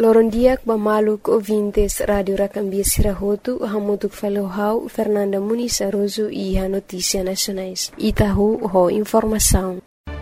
Lorondiak Bamaluk ouvintes Rádio Racambia Sirahotu, Hamutuk Falohau, Fernanda Muniz Aroso e a Notícia Nacionais. Itahu, ho informação.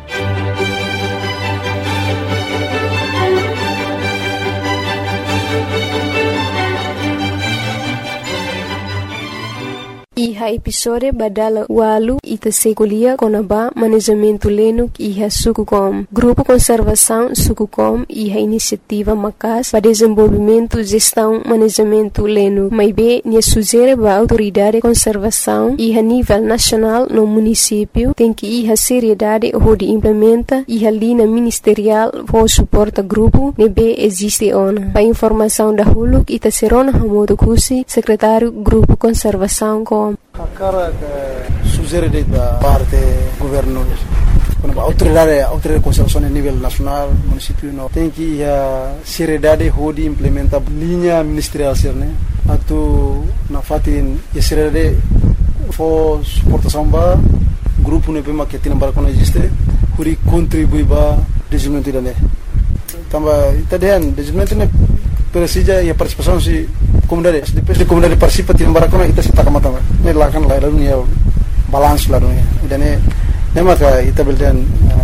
Iha episode badala walu ita sekulia konaba manejamento lenuk iha Sukucom. Grupo Conservação Sukucom iha iniciativa Macas para desenvolvimento, gestão, manejamento lenuk. Maibe nia sugere ba autoridade de conservação iha nível nacional no município tem que iha seriedade onde implementa iha linha ministerial for suporta grupo nebe existe ona. Para informação da huluk ita serona Hamoto Kusi, secretário Grupo Conservação com A cara sugere da parte do governo, a autoridade de conservação a nível nacional, município, tem que a seriedade de implementar linha ministerial, né? Atu na fatin a seriedade for suportação ba grupo ne pema que tem para quando existe, huri contribui ba desenvolvimento da né. Tamba itadian desenvolvimento ne precisa e a participação se comunidade, depois de comunidade participa tem barakona ita se taka mata ne lakan la dunia balance la dunia dan ne maka ita beldan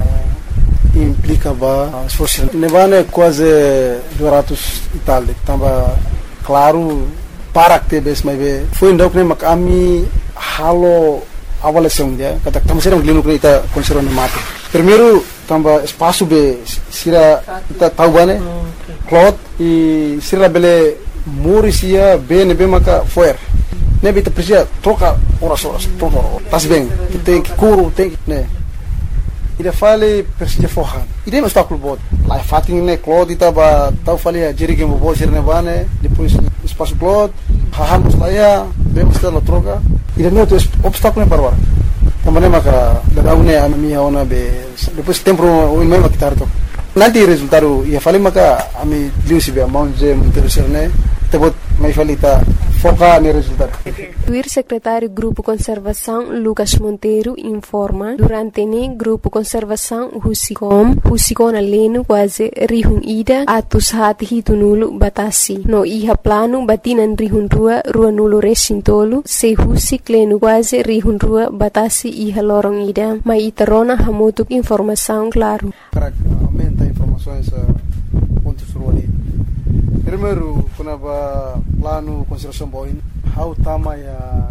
implica ba esforço ne bane quase 200 Itália tamba claro para que bes mai be foi ndok ne mak ami halo avaliação dia kata tamo serão glinu ita conserva ne mate primeiro tamba espaço be sira ita tahu bane cloth e sira bele Murisia bem maka foer. Nebe te precisa troca horas troca. Tá bem. Tem que curo, tem que né. Ida fale precisa forrar. Ida não está com o bot. Lá fatin né cloth ita ba tau fale a jeri que mo bo ser ne bane depois espaço cloth. Haham saya bem está la troca. Ida não tem obstáculo ne parwa. Também maka da une a minha ona be depois tempo o mesmo que tarto. Nanti resultado ia fale maka ami liu sibe amount interessante né. Tebut mai falita foca no resultado. O secretário Grupo Conservação Lucas Monteiro informa durante o Grupo Conservação Husicom aleno quase rihun ida atus hati hitunulu batasi no iha plano batinan rihun rua nulu resintolu se husik leno quase rihun rua batasi iha lorong ida mai iterona hamutuk informação claro. Aumenta informações pontos ruali. Primeiro, quando plano conservação boin, how tama ya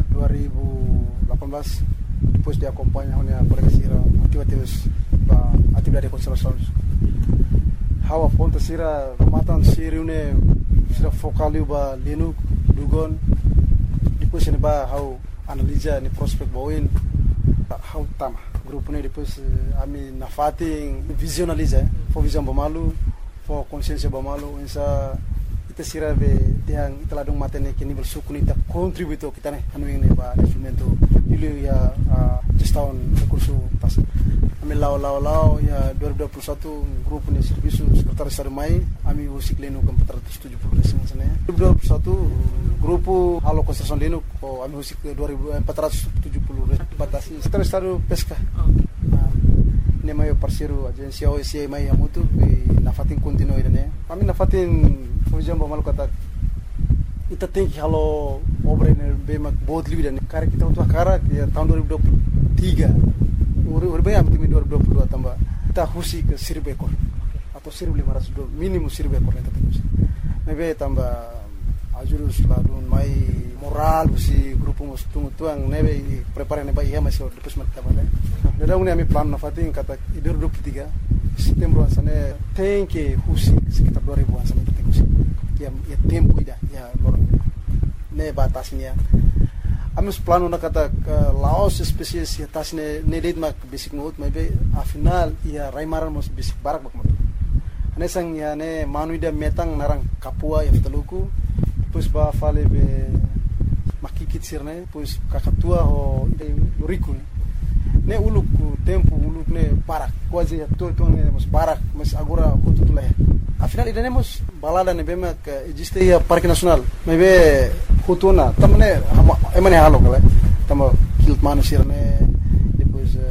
2018 depois de acompanhar a polícia atividade de conservação. How a ponta sira matan siri une sira focali ba linu dugon depois ne ba how analisa ni prospect boin how tama grupo ne depois ami na fatin visionaliza for visão bamalu for consciência bamalu essa ita sira be tiang ita ladung matene ke nível suku ita contributo kita ne anu ini ba desenvolvimento ilu ya gestão recurso pas ami lao ya 2021 grupo ne serviço secretário estado mai ami usik leno com 470 residentes ne 2021 grupo halo construção leno ko ami usik 2470 batasi secretário estado pesca ne mai parceiro agência OSCE mai amutu na fatin continue ne ami na fatin fujam ba malukata ita tem que halo obra ne be mak बहुत लिविदा ne cara kita untuk cara ya tahun 2023 uri bem am timi 2022 tambah kita husi ke 1000 ekor atau 1500 minimum 1000 ekor eta temos nebe tambah ajurus ladun mai moral si grupo mus tuang nebe prepare ne ba iya masih depois mat tabale dada une ami plan na fatin kata 2023 setembro ansane tem que husi sekitar 2000 ansane temos ya tempo ida ya lor ne batasnya amus plano na kata laos spesies ya tasne ne lid mak basic note maybe afinal ya raimaran mos basic barak mak ane sang ya ne manuida metang narang kapua ya teluku pues ba fale be makikit sirne pues kakatua ho loriku ne uluk tempo uluk ne barak quase ya to ne mos barak mas agora kututula afinal iremos balada ne bema que existe ya parque nacional maybe hutuna tamne emane halo kala tamo kilt manusir ne depois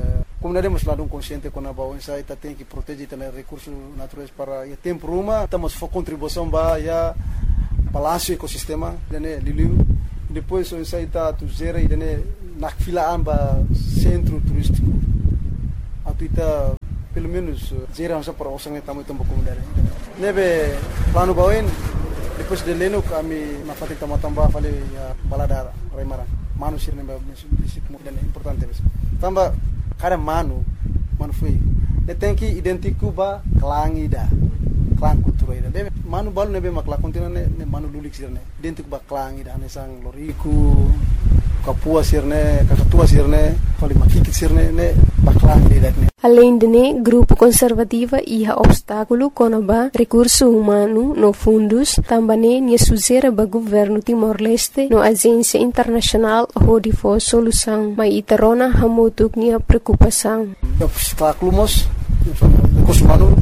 comunidade mas lá consciente quando a bawah saya kita tem que proteger também recursos naturais para o tempo rumah estamos for contribuição ba ya palácio ecosistema dane liliu depois o saya está tu zera e dane nak fila amba centro turístico atu ita pelo menos zera asa para osang tamu itu comunidade nebe plano bawah depois de leno kami na fatik tambah fale ya balada remara manusia nebe dan importante tambah kada manu foi tem que identificar ba klang ida klang kultura ida de manu balu nebe makla kontina ne manu lulik sirne identificar ba klang ida ne sang loriku kapua sirne kakatua sirne fali makikit sirne ne ba klang ida ne. Além de né, grupo conservativa ia obstáculo conaba recurso humano no fundos, também ne suzera ba governo Timor-Leste no agência internacional hodi for solução, mas itarona hamutuk nia preocupação. Obstáculos recurso humano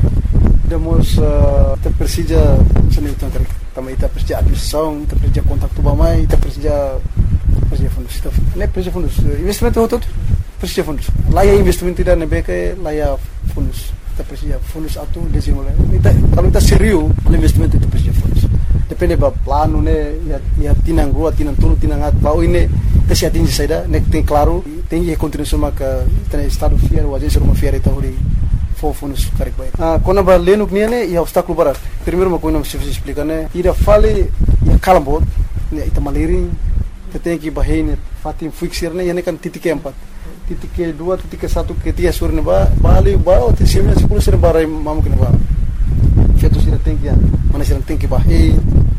demos te precisa seni tangkar também te precisa administração, te precisa contato bamai, te precisa fundos, ne precisa fundos investimento outro precisa fundos. Lá é investimento tidak nebeke, lá é fundos. Kita precisa fundos atu desenvolver. Kalau kita serius, investimento itu precisa fundos. Depende ba plano ne, ya tinang rua, tinang tulu, tinang at. Bau ini tesi atingi saida, nek tem claro, tem que contribuição maka tem estado fiar, o agência rumah fiar itu hori for fundos karek baik. Quando ba leno knia ne, ya obstáculo barat. Primeiro uma coisa não se explica ne, ida fale ya kalambot, ne ita maliring, tem que bahine fatim fixir ne, ya ne kan titik keempat. Titik kedua, titik ke satu, ketiga sur ne ba bali ba tisimnya 10 sir barai mamu kene ba. Fetu sir tem que mana sir tem que bahine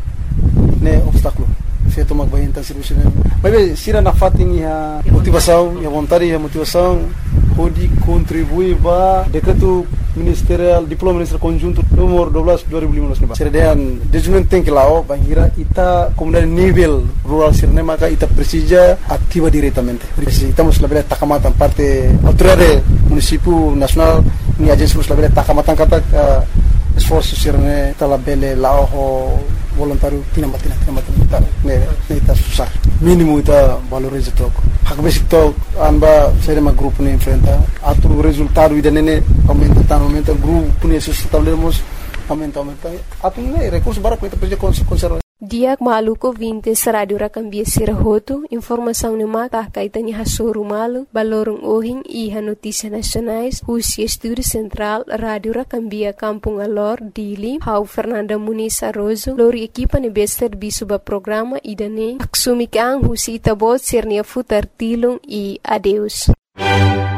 ne obstáculo. Fetu mag bahine tan serviço ne. Mas sira na fatim ya motivação, ya vontade, ya motivação pode contribuir ba decreto ministerial diploma ministerial conjunto nomor 12 2015 ba. Serdean desenvolvimento tem que lá bahira ita comunidade nível rural sirne maka ita precisa ativa diretamente. Estamos labela takamatan parte autoridade município nacional ni agência labela takamatan kata esforço sirne talabele lao voluntário tinambatina ne ita susah mínimo ita valoriza toco hak basic to anba sere ma grupo ne enfrenta atu resultado ida nene aumenta grupo ne sustentamos aumenta atu ne recurso bara kita precisa conservar. Diak maluko vintes radio rakambia sirahoto, informação ne maka kaitani hasoro malu, balorong ohing iha notícia nacionais, Husi Estúdio Central, Radio Rakambia Kampung Alor, Dili, Hau Fernanda Muniz Arrozo, lori equipa ne bester bisuba programa idane, aksumikang Husi Itabot sirnia futar tilong e adeus.